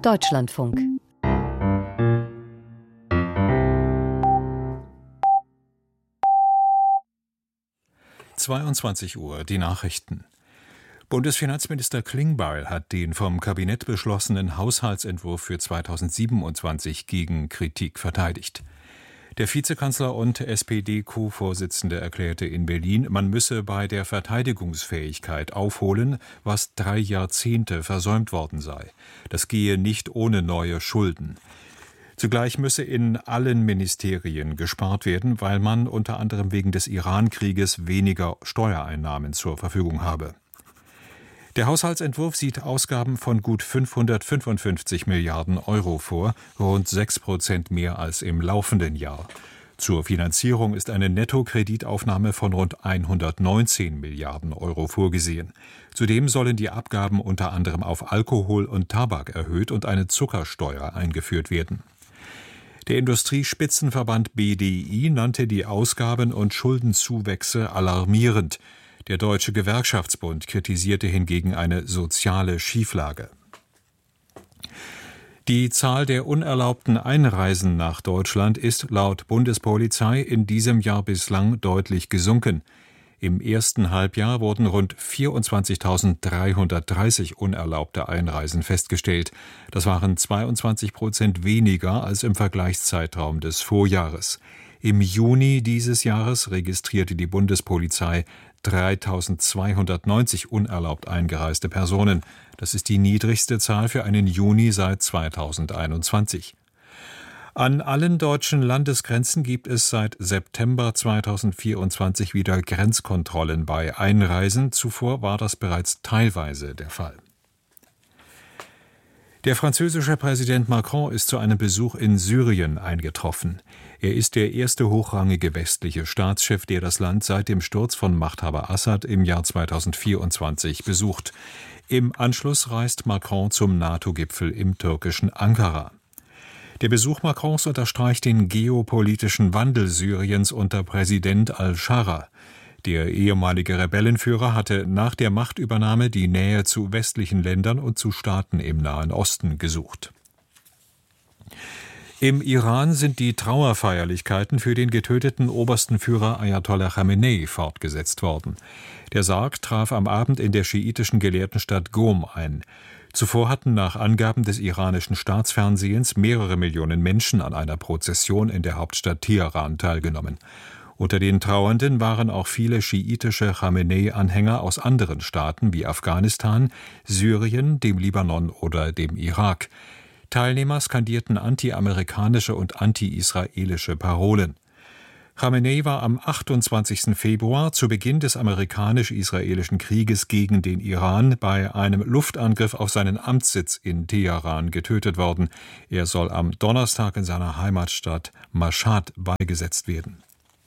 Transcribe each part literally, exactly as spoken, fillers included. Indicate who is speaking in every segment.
Speaker 1: Deutschlandfunk.
Speaker 2: zweiundzwanzig Uhr, die Nachrichten. Bundesfinanzminister Klingbeil hat den vom Kabinett beschlossenen Haushaltsentwurf für zweitausendsiebenundzwanzig gegen Kritik verteidigt. Der Vizekanzler und S P D-Co-Vorsitzende erklärte in Berlin, man müsse bei der Verteidigungsfähigkeit aufholen, was drei Jahrzehnte versäumt worden sei. Das gehe nicht ohne neue Schulden. Zugleich müsse in allen Ministerien gespart werden, weil man unter anderem wegen des Iran-Krieges weniger Steuereinnahmen zur Verfügung habe. Der Haushaltsentwurf sieht Ausgaben von gut fünfhundertfünfundfünfzig Milliarden Euro vor, rund sechs Prozent mehr als im laufenden Jahr. Zur Finanzierung ist eine Nettokreditaufnahme von rund hundertneunzehn Milliarden Euro vorgesehen. Zudem sollen die Abgaben unter anderem auf Alkohol und Tabak erhöht und eine Zuckersteuer eingeführt werden. Der Industriespitzenverband B D I nannte die Ausgaben- und Schuldenzuwächse alarmierend. Der Deutsche Gewerkschaftsbund kritisierte hingegen eine soziale Schieflage. Die Zahl der unerlaubten Einreisen nach Deutschland ist laut Bundespolizei in diesem Jahr bislang deutlich gesunken. Im ersten Halbjahr wurden rund vierundzwanzigtausenddreihundertdreißig unerlaubte Einreisen festgestellt. Das waren zweiundzwanzig Prozent weniger als im Vergleichszeitraum des Vorjahres. Im Juni dieses Jahres registrierte die Bundespolizei dreitausendzweihundertneunzig unerlaubt eingereiste Personen. Das ist die niedrigste Zahl für einen Juni seit zweitausendeinundzwanzig. An allen deutschen Landesgrenzen gibt es seit September zweitausendvierundzwanzig wieder Grenzkontrollen bei Einreisen. Zuvor war das bereits teilweise der Fall. Der französische Präsident Macron ist zu einem Besuch in Syrien eingetroffen. Er ist der erste hochrangige westliche Staatschef, der das Land seit dem Sturz von Machthaber Assad im Jahr zweitausendvierundzwanzig besucht. Im Anschluss reist Macron zum NATO-Gipfel im türkischen Ankara. Der Besuch Macrons unterstreicht den geopolitischen Wandel Syriens unter Präsident al-Scharra. Der ehemalige Rebellenführer hatte nach der Machtübernahme die Nähe zu westlichen Ländern und zu Staaten im Nahen Osten gesucht. Im Iran sind die Trauerfeierlichkeiten für den getöteten obersten Führer Ayatollah Khamenei fortgesetzt worden. Der Sarg traf am Abend in der schiitischen Gelehrtenstadt Qom ein. Zuvor hatten nach Angaben des iranischen Staatsfernsehens mehrere Millionen Menschen an einer Prozession in der Hauptstadt Teheran teilgenommen. Unter den Trauernden waren auch viele schiitische Khamenei-Anhänger aus anderen Staaten wie Afghanistan, Syrien, dem Libanon oder dem Irak. Teilnehmer skandierten anti-amerikanische und anti-israelische Parolen. Khamenei war am achtundzwanzigsten Februar zu Beginn des amerikanisch-israelischen Krieges gegen den Iran bei einem Luftangriff auf seinen Amtssitz in Teheran getötet worden. Er soll am Donnerstag in seiner Heimatstadt Mashhad beigesetzt werden.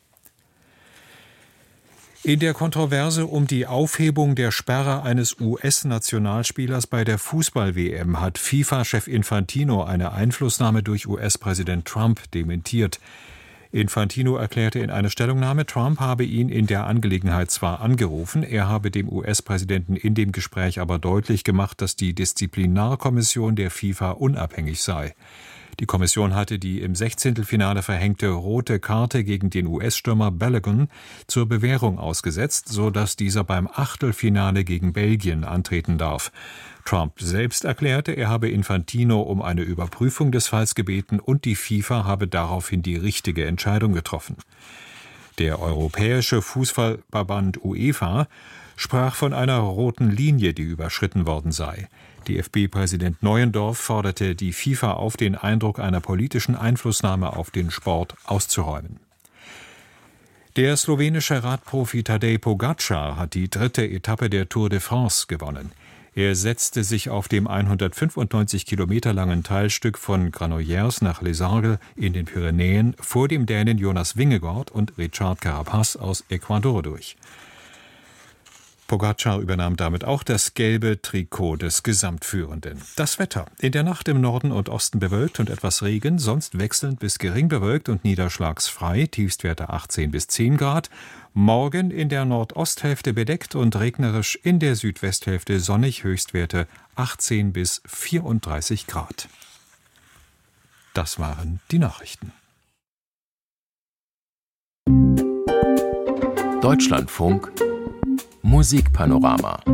Speaker 2: In der Kontroverse um die Aufhebung der Sperre eines U S-Nationalspielers bei der Fußball-W M hat FIFA-Chef Infantino eine Einflussnahme durch U S-Präsident Trump dementiert. Infantino erklärte in einer Stellungnahme, Trump habe ihn in der Angelegenheit zwar angerufen, er habe dem U S-Präsidenten in dem Gespräch aber deutlich gemacht, dass die Disziplinarkommission der FIFA unabhängig sei. Die Kommission hatte die im Sechzehntelfinale verhängte rote Karte gegen den U S-Stürmer Balogun zur Bewährung ausgesetzt, sodass dieser beim Achtelfinale gegen Belgien antreten darf. Trump selbst erklärte, er habe Infantino um eine Überprüfung des Falls gebeten und die FIFA habe daraufhin die richtige Entscheidung getroffen. Der Europäische Fußballverband UEFA sprach von einer roten Linie, die überschritten worden sei. D F B-Präsident Neuendorf forderte die FIFA auf, den Eindruck einer politischen Einflussnahme auf den Sport auszuräumen. Der slowenische Radprofi Tadej Pogačar hat die dritte Etappe der Tour de France gewonnen. Er setzte sich auf dem hundertfünfundneunzig Kilometer langen Teilstück von Granollers nach Les Arges in den Pyrenäen vor dem Dänen Jonas Vingegaard und Richard Carapaz aus Ecuador durch. Pogačar übernahm damit auch das gelbe Trikot des Gesamtführenden. Das Wetter: In der Nacht im Norden und Osten bewölkt und etwas Regen, sonst wechselnd bis gering bewölkt und niederschlagsfrei, Tiefstwerte achtzehn bis zehn Grad. Morgen in der Nordosthälfte bedeckt und regnerisch, in der Südwesthälfte sonnig, Höchstwerte achtzehn bis vierunddreißig Grad. Das waren die Nachrichten.
Speaker 1: Deutschlandfunk Musikpanorama.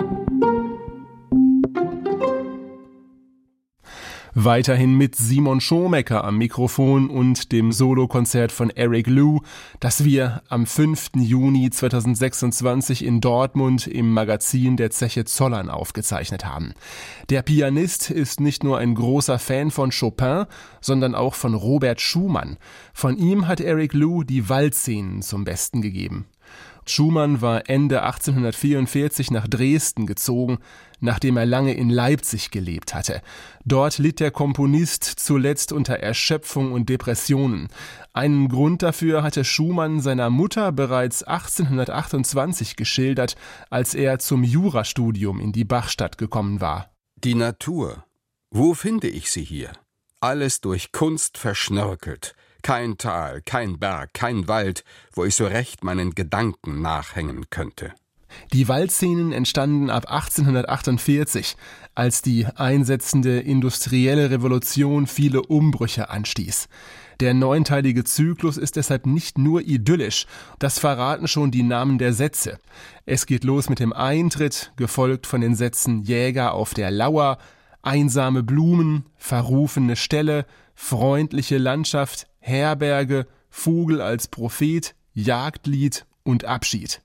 Speaker 3: Weiterhin mit Simon Schomecker am Mikrofon und dem Solokonzert von Eric Liu, das wir am fünften Juni zweitausendsechsundzwanzig in Dortmund im Magazin der Zeche Zollern aufgezeichnet haben. Der Pianist ist nicht nur ein großer Fan von Chopin, sondern auch von Robert Schumann. Von ihm hat Eric Liu die Waldszenen zum Besten gegeben. Schumann war Ende achtzehnhundertvierundvierzig nach Dresden gezogen, nachdem er lange in Leipzig gelebt hatte. Dort litt der Komponist zuletzt unter Erschöpfung und Depressionen. Einen Grund dafür hatte Schumann seiner Mutter bereits achtzehnhundertachtundzwanzig geschildert, als er zum Jurastudium in die Bachstadt gekommen war.
Speaker 4: Die Natur. Wo finde ich sie hier? Alles durch Kunst verschnörkelt. Kein Tal, kein Berg, kein Wald, wo ich so recht meinen Gedanken nachhängen könnte.
Speaker 3: Die Waldszenen entstanden ab achtzehnhundertachtundvierzig, als die einsetzende industrielle Revolution viele Umbrüche anstieß. Der neunteilige Zyklus ist deshalb nicht nur idyllisch, das verraten schon die Namen der Sätze. Es geht los mit dem Eintritt, gefolgt von den Sätzen Jäger auf der Lauer, einsame Blumen, verrufene Ställe, freundliche Landschaft, Herberge, Vogel als Prophet, Jagdlied und Abschied.